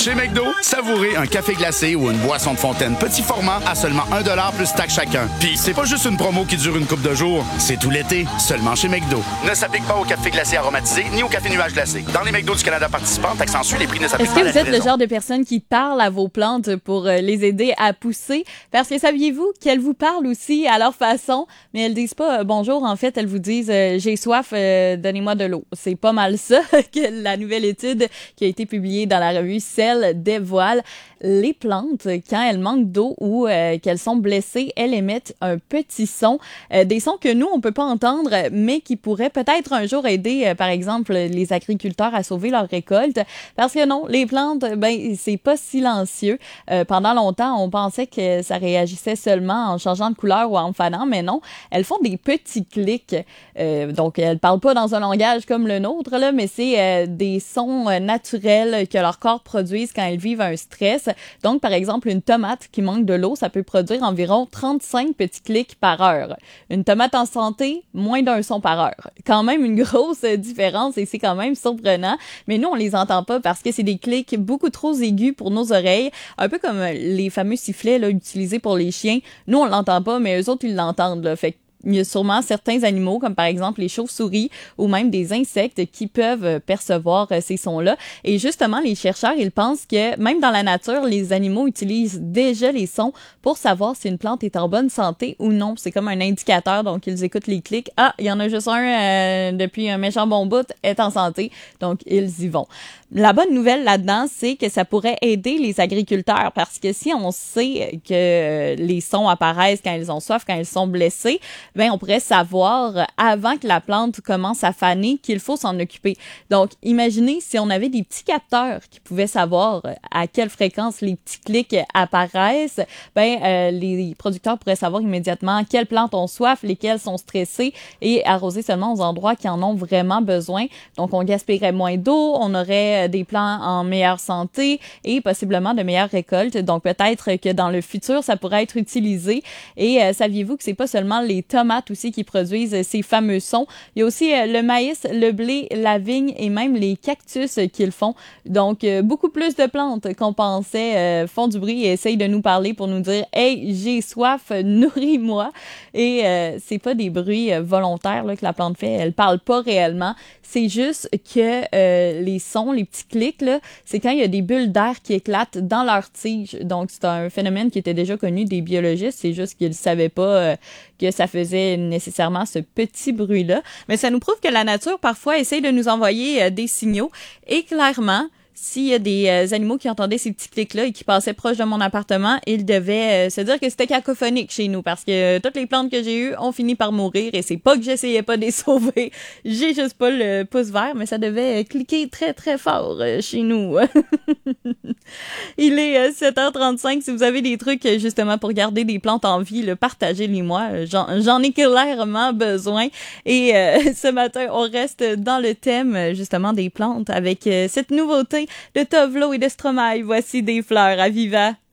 Chez McDo, savourez un café glacé ou une boisson de fontaine petit format à seulement 1$ plus taxe chacun. Puis c'est pas juste une promo qui dure une couple de jours, c'est tout l'été, seulement chez McDo. Ne s'applique pas au café glacé aromatisé ni au café nuage glacé. Dans les McDo du Canada participants, taxe en sus, les prix ne s'appliquent pas à la Est-ce que vous êtes livraison. le genre de personne qui parle à vos plantes pour les aider à pousser? Parce que saviez-vous qu'elles vous parlent aussi à leur façon, mais elles disent pas bonjour, en fait, elles vous disent j'ai soif, donnez-moi de l'eau. C'est pas mal ça que la nouvelle étude qui a été publiée dans la revue Cell dévoile. Les plantes, quand elles manquent d'eau ou qu'elles sont blessées, elles émettent un petit son, des sons que nous, on peut pas entendre, mais qui pourraient peut-être un jour aider, par exemple, les agriculteurs à sauver leur récolte. Parce que non, les plantes, ben, c'est pas silencieux. Pendant longtemps, on pensait que ça réagissait seulement en changeant de couleur ou en fanant, mais non, elles font des petits clics. Donc, elles parlent pas dans un langage comme le nôtre, là, mais c'est des sons naturels que leur corps produisent quand elles vivent un stress. Donc, par exemple, une tomate qui manque de l'eau, ça peut produire environ 35 petits clics par heure. Une tomate en santé, moins d'un son par heure. Quand même une grosse différence et c'est quand même surprenant. Mais nous, on les entend pas parce que c'est des clics beaucoup trop aigus pour nos oreilles. Un peu comme les fameux sifflets là, utilisés pour les chiens. Nous, on l'entend pas, mais eux autres, ils l'entendent. Là. Fait que il y a sûrement certains animaux, comme par exemple les chauves-souris ou même des insectes qui peuvent percevoir ces sons-là. Et justement, les chercheurs, ils pensent que même dans la nature, les animaux utilisent déjà les sons pour savoir si une plante est en bonne santé ou non. C'est comme un indicateur, donc ils écoutent les clics. Ah, il y en a juste un depuis un méchant bon bout, est en santé, donc ils y vont. La bonne nouvelle là-dedans, c'est que ça pourrait aider les agriculteurs parce que si on sait que les sons apparaissent quand ils ont soif, quand ils sont blessés, ben on pourrait savoir avant que la plante commence à faner qu'il faut s'en occuper. Donc, imaginez si on avait des petits capteurs qui pouvaient savoir à quelle fréquence les petits clics apparaissent, ben les producteurs pourraient savoir immédiatement quelles plantes ont soif, lesquelles sont stressées et arroser seulement aux endroits qui en ont vraiment besoin. Donc, on gaspillerait moins d'eau, on aurait des plants en meilleure santé et possiblement de meilleures récoltes. Donc, peut-être que dans le futur, ça pourrait être utilisé. Et saviez-vous que c'est pas seulement les tomates aussi qui produisent ces fameux sons. Il y a aussi le maïs, le blé, la vigne et même les cactus qu'ils font. Donc, beaucoup plus de plantes qu'on pensait font du bruit et essayent de nous parler pour nous dire « Hey, j'ai soif, nourris-moi ». Et c'est pas des bruits volontaires là, que la plante fait. Elle parle pas réellement. C'est juste que les sons, les petits clics, là, c'est quand il y a des bulles d'air qui éclatent dans leur tige. Donc, c'est un phénomène qui était déjà connu des biologistes. C'est juste qu'ils ne savaient pas que ça faisait nécessairement ce petit bruit-là. Mais ça nous prouve que la nature, parfois, essaye de nous envoyer des signaux. Et clairement, s'il y a des animaux qui entendaient ces petits clics-là et qui passaient proche de mon appartement, ils devaient se dire que c'était cacophonique chez nous parce que toutes les plantes que j'ai eues ont fini par mourir et c'est pas que j'essayais pas de les sauver. J'ai juste pas le pouce vert, mais ça devait cliquer très très fort chez nous. Il est 7h35. Si vous avez des trucs justement pour garder des plantes en vie, partagez-les-moi. J'en ai clairement besoin. Et ce matin, on reste dans le thème justement des plantes avec cette nouveauté de Tovlo et de Stromae. Voici des fleurs à Viva.